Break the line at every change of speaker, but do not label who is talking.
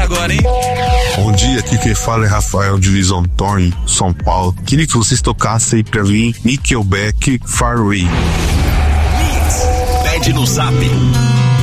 agora, hein?
Bom dia, aqui quem fala é Rafael de Lisontorn, São Paulo. Queria que vocês tocassem pra mim Nickelback, Far Away.
Pede no Zap